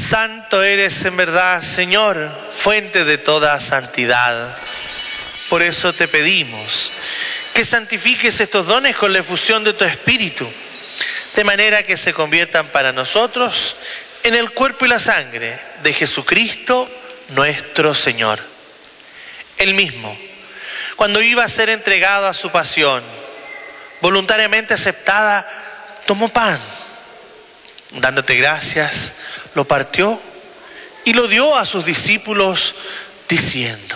Santo eres en verdad, Señor, fuente de toda santidad. Por eso te pedimos que santifiques estos dones con la efusión de tu Espíritu, de manera que se conviertan para nosotros en el cuerpo y la sangre de Jesucristo nuestro Señor. Él mismo, cuando iba a ser entregado a su pasión, voluntariamente aceptada, tomó pan, dándote gracias, lo partió y lo dio a sus discípulos diciendo: